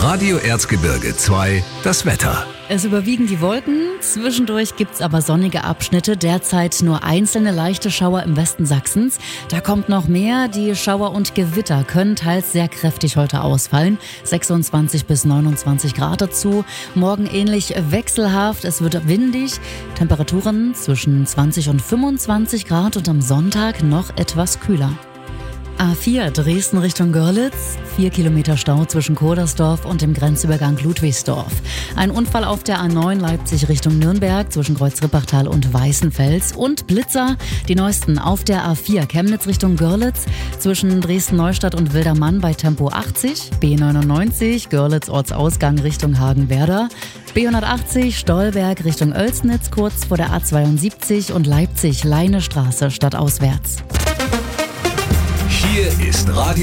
Radio Erzgebirge 2, das Wetter. Es überwiegen die Wolken, zwischendurch gibt's aber sonnige Abschnitte, derzeit nur einzelne leichte Schauer im Westen Sachsens. Da kommt noch mehr, die Schauer und Gewitter können teils sehr kräftig heute ausfallen, 26 bis 29 Grad dazu. Morgen ähnlich wechselhaft, es wird windig, Temperaturen zwischen 20 und 25 Grad und am Sonntag noch etwas kühler. A4 Dresden Richtung Görlitz, 4 Kilometer Stau zwischen Kodersdorf und dem Grenzübergang Ludwigsdorf. Ein Unfall auf der A9 Leipzig Richtung Nürnberg zwischen Kreuz-Rippachtal und Weißenfels und Blitzer. Die neuesten auf der A4 Chemnitz Richtung Görlitz zwischen Dresden-Neustadt und Wildermann bei Tempo 80, B99 Görlitz Ortsausgang Richtung Hagenwerder, B180 Stolberg Richtung Oelsnitz kurz vor der A72 und Leipzig Leinestraße stadtauswärts. Hier ist Radio